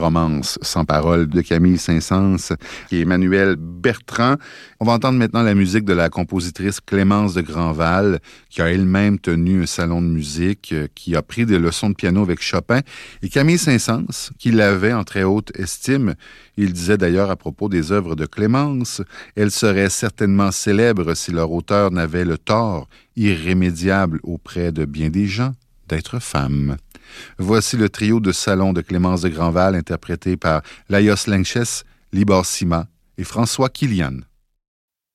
Romance sans parole de Camille Saint-Saëns et Emmanuel Bertrand. On va entendre maintenant la musique de la compositrice Clémence de Grandval, qui a elle-même tenu un salon de musique, qui a pris des leçons de piano avec Chopin. Et Camille Saint-Saëns, qui l'avait en très haute estime, il disait d'ailleurs à propos des œuvres de Clémence, elles seraient certainement célèbres si leur auteur n'avait le tort, irrémédiable auprès de bien des gens, d'être femme. Voici le trio de salon de Clémence de Grandval interprété par Lajos Lenches, Libor Sima et François Kilian.